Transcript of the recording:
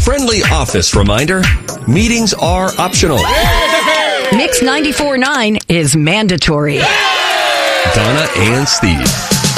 friendly office reminder, meetings are optional. Mix 94.9 is mandatory. Donna and Steve.